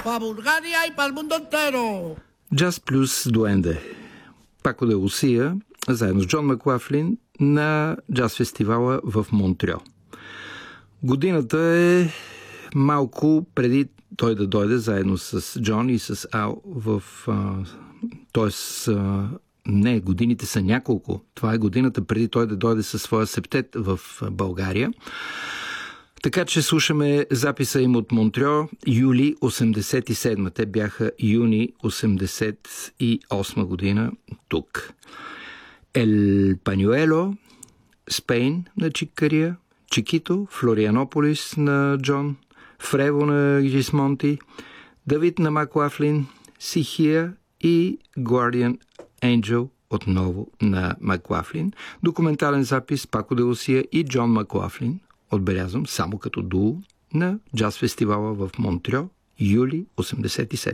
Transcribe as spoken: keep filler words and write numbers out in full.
Pa Bulgaria и пал mundo entero. Джаз плюс дуенде. Пако де Лусия, заедно с Джон Маклафлин на джаз фестивала в Монтреал. Годината е малко преди той да дойде заедно с Джон и с Ал в... т.е. не, годините са няколко. Това е годината преди той да дойде със своя септет в България. Така че слушаме записа им от Монтреал, юли осемдесет и седма. Те бяха юни осемдесет и осма година тук. Ел Панюело, Спейн на Чикария, Чикито, Флорианополис на Джон, Фрево на Гисмонти, Давид на Маклафлин, Сихия и Guardian Angel отново на Маклафлин. Документален запис Пако де Лусия и Джон Маклафлин, отбелязвам само като дуо, на джаз фестивала в Монтреал, юли осемдесет и седма.